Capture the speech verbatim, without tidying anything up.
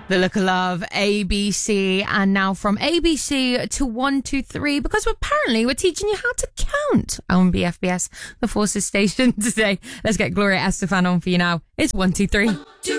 The Look of Love, A B C, and now from A B C to one two three, because apparently we're teaching you how to count on B F B S, the Forces station today. Let's get Gloria Estefan on for you now. It's one two three. One, two,